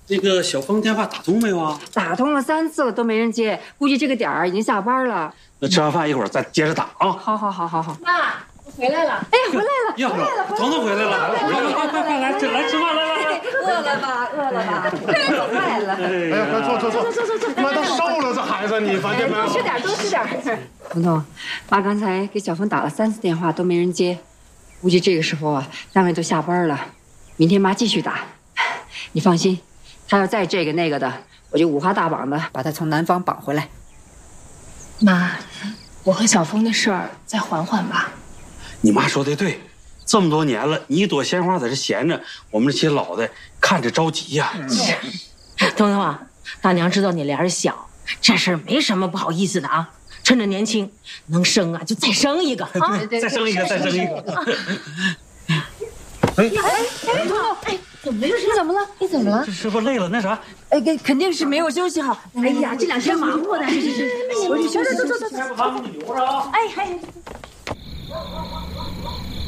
那个小峰电话打通没有啊？ 打通了3次了都没人接，估计这个点儿已经下班了。 那吃完饭一会儿再接着打啊。 好。 妈，我回来了。 哎呀，回来了， 彤彤回来了，快来吃饭来。 饿了吧？快了。 哎呀，快坐，妈都瘦了，这孩子你发现没有？ 多吃点。彤彤，妈刚才给小峰打了3次电话都没人接，估计这个时候啊，单位都下班了。明天妈继续打，你放心，他要再这个那个的，我就五花大绑的把他从南方绑回来。 妈，我和小峰的事儿再缓缓吧。 你妈说的对，这么多年了，你一朵鲜花在这闲着，我们这些老的看着着急呀。 彤彤啊，大娘知道你脸小，这事儿没什么不好意思的啊。趁着年轻，能生啊就再生一个啊！ 再生一个。 你怎么了？ 这师傅累了，那啥， 哎，肯定是没有休息好。哎呀，这2天忙活的，回去休息。 不忙留着啊。 哎。